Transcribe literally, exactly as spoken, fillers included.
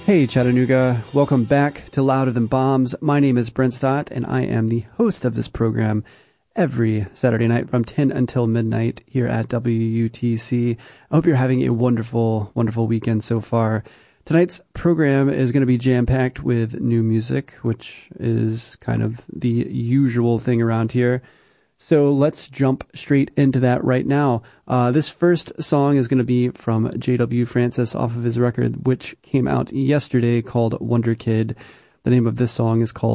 Hey Chattanooga, welcome back to Louder Than Bombs. My name is Brent Stott and I am the host of this program every Saturday night from ten until midnight here at W U T C. I hope you're having a wonderful, wonderful weekend so far. Tonight's program is going to be jam-packed with new music, which is kind of the usual thing around here. So let's jump straight into that right now. Uh, this first song is going to be from J W Francis off of his record, which came out yesterday, called Wonder Kid. The name of this song is called